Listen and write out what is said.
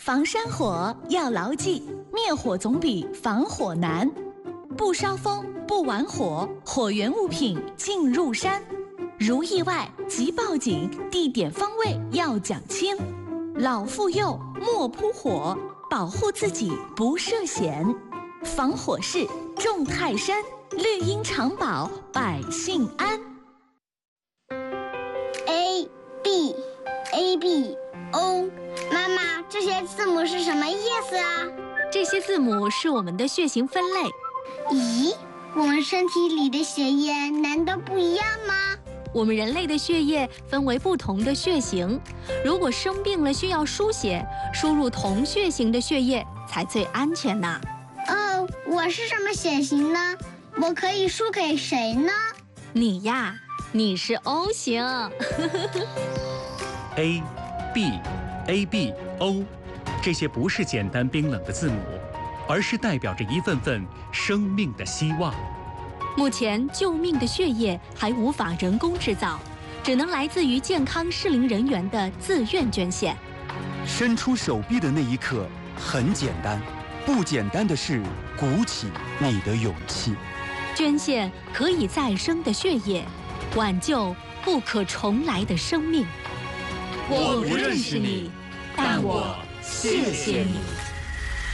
防山火要牢记，灭火总比防火难。不烧风，不玩火，火源物品进入山。如意外即报警，地点方位要讲清。老妇幼莫扑火，保护自己不涉险。防火势重泰山，绿荫常保百姓安。 A B A B O， 妈妈，这些字母是什么意思啊？ 这些字母是我们的血型分类。 咦，我们身体里的血液难道不一样吗？ 我们人类的血液分为不同的血型，如果生病了需要输血，输入同血型的血液才最安全呢。 哦，我是什么血型呢？我可以输给谁呢？ 你呀，你是 O 型。 A、B、A、B、O， 这些不是简单冰冷的字母，而是代表着一份份生命的希望。 目前救命的血液还无法人工制造，只能来自于健康适龄人员的自愿捐献。 伸出手臂的那一刻很简单，不简单的是鼓起你的勇气。 捐献可以再生的血液，挽救不可重来的生命。 我不认识你，但我谢谢你。